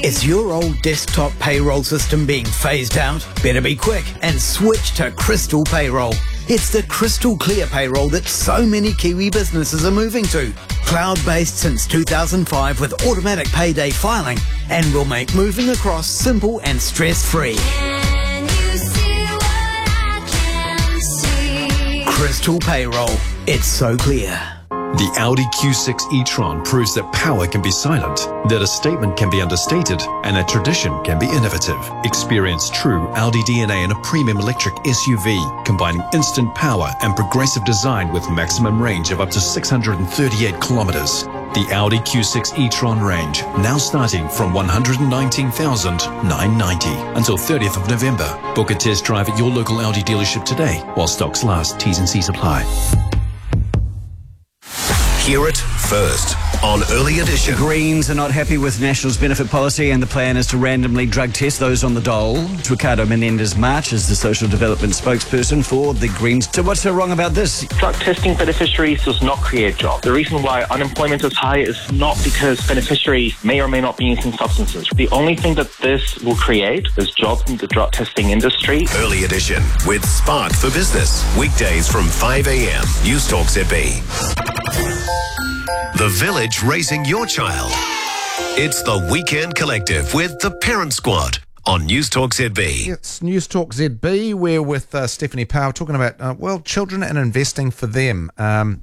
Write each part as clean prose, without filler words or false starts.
Is your old desktop payroll system being phased out? Better be quick and switch to Crystal Payroll. It's the crystal clear payroll that so many Kiwi businesses are moving to. Cloud-based since 2005 with automatic payday filing, and will make moving across simple and stress-free. Can you see what I can see? Crystal Payroll. It's so clear. The Audi Q6 e-tron proves that power can be silent, that a statement can be understated, and that tradition can be innovative. Experience true Audi DNA in a premium electric SUV, combining instant power and progressive design with maximum range of up to 638 kilometers. The Audi Q6 e-tron range, now starting from $119,990 until 30th of November. Book a test drive at your local Audi dealership today, while stocks last. T's and C's apply. Hear it first on Early Edition. Greens are not happy with National's benefit policy, and the plan is to randomly drug test those on the dole. Ricardo Menendez-March is the social development spokesperson for the Greens. So what's so wrong about this? Drug testing beneficiaries does not create jobs. The reason why unemployment is high is not because beneficiaries may or may not be using substances. The only thing that this will create is jobs in the drug testing industry. Early Edition with Spark for Business. Weekdays from 5 a.m. News Talk ZB. The Village raising your child. It's the Weekend Collective with the Parent Squad on News Talk ZB. It's News Talk ZB. We're with Stephanie Powell talking about, children and investing for them.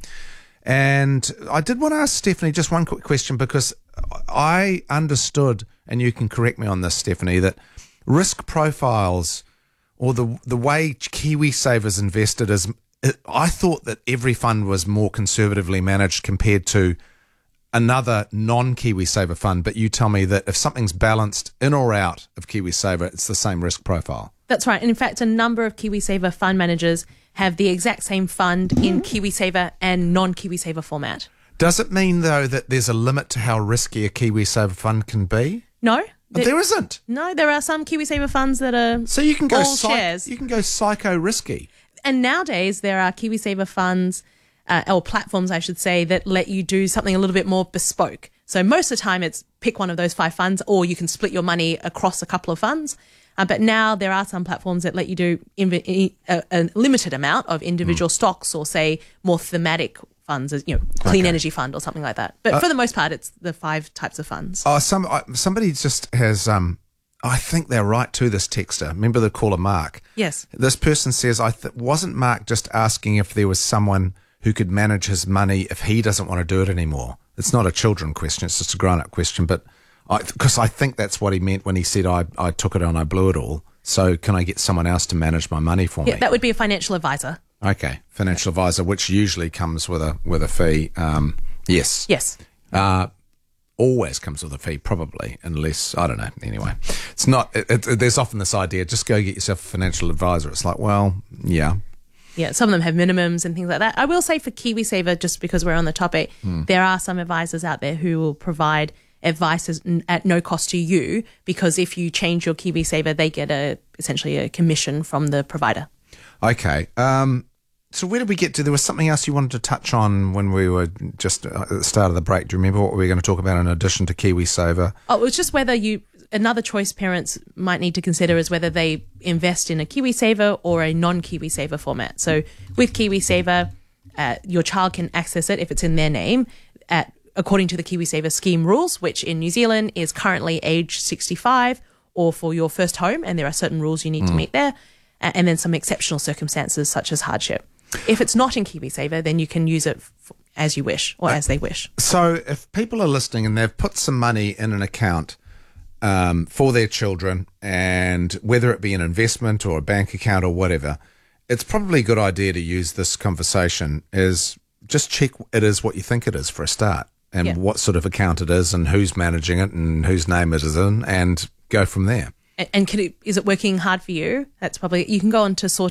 And I did want to ask Stephanie just one quick question, because I understood, and you can correct me on this, Stephanie, that risk profiles or the way KiwiSaver's invested is, I thought that every fund was more conservatively managed compared to another non-KiwiSaver fund, but you tell me that if something's balanced in or out of KiwiSaver, it's the same risk profile. That's right. And in fact, a number of KiwiSaver fund managers have the exact same fund in KiwiSaver and non-KiwiSaver format. Does it mean, though, that there's a limit to how risky a KiwiSaver fund can be? No. There isn't. No, there are some KiwiSaver funds that are so you can go all shares. You can go psycho risky. And nowadays there are KiwiSaver funds, or platforms, I should say, that let you do something a little bit more bespoke. So most of the time it's pick one of those 5 funds, or you can split your money across a couple of funds. But now there are some platforms that let you do a limited amount of individual stocks, or say more thematic funds, as clean energy fund or something like that. But for the most part, it's the 5 types of funds. Somebody just has. I think they're right too, this texter. Remember the caller Mark? Yes. This person says, wasn't Mark just asking if there was someone who could manage his money if he doesn't want to do it anymore? It's not a children question, it's just a grown-up question. But because I think that's what he meant when he said, I took it and I blew it all. So can I get someone else to manage my money for me? Yeah, that would be a financial advisor. Okay, financial advisor, which usually comes with a fee. Yes. Yes. Always comes with a fee, probably, unless, I don't know. Anyway, it's not, there's often this idea, just go get yourself a financial advisor. It's like, well, yeah. Yeah, some of them have minimums and things like that. I will say for KiwiSaver, just because we're on the topic, there are some advisors out there who will provide advice at no cost to you, because if you change your KiwiSaver, they get essentially a commission from the provider. Okay. So where did we get to? There was something else you wanted to touch on when we were just at the start of the break. Do you remember what we were going to talk about in addition to KiwiSaver? Oh, it was just whether another choice parents might need to consider is whether they invest in a KiwiSaver or a non-KiwiSaver format. So with KiwiSaver, your child can access it if it's in their name according to the KiwiSaver scheme rules, which in New Zealand is currently age 65, or for your first home, and there are certain rules you need to meet there, and then some exceptional circumstances such as hardship. If it's not in KiwiSaver, then you can use it as you wish, or as they wish. So if people are listening and they've put some money in an account for their children, and whether it be an investment or a bank account or whatever, it's probably a good idea to use this conversation is just check it is what you think it is for a start, and what sort of account it is, and who's managing it, and whose name it is in, and go from there. And is it working hard for you? That's probably, you can go on to